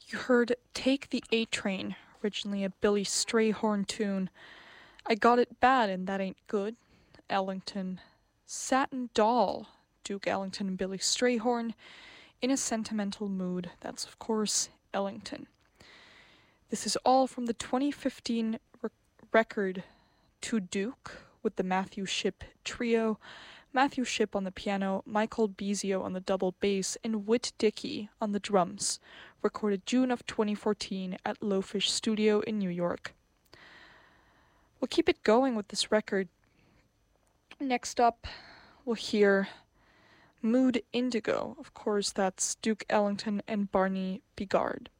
You heard Take the A Train, originally a Billy Strayhorn tune. I Got It Bad and That Ain't Good, Ellington. Satin Doll, Duke Ellington and Billy Strayhorn. In a Sentimental Mood, that's of course Ellington. This is all from the 2015 record To Duke with the Matthew Shipp Trio. Matthew Shipp on the piano, Michael Bizio on the double bass, and Whit Dickey on the drums, recorded June of 2014 at Lowfish Studio in New York. We'll keep it going with this record. Next up, we'll hear Mood Indigo. Of course, that's Duke Ellington and Barney Bigard.